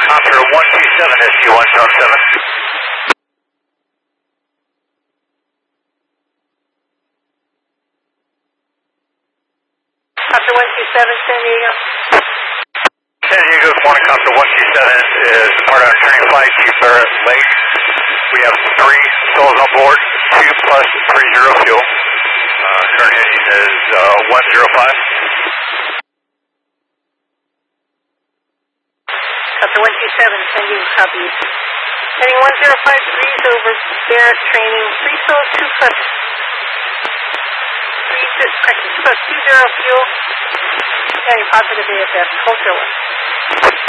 Contour 127 SG177. Contour 127, San Diego. San Diego, good morning. Contour 127 is part of our training flight, Chief Barrett Lake. We have 3 souls on board, 2 plus 30 fuel. Current engine is 105. Contour 127, San Diego, copy. Heading 105 degrees over Barrett training, 3 souls, 2 plus 20 fuel. Heading positive AFF, Hotel 1.